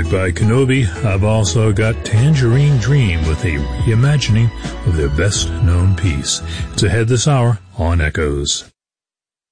music by Kenobi. I've also got Tangerine Dream with a reimagining of their best-known piece. It's ahead this hour on Echoes.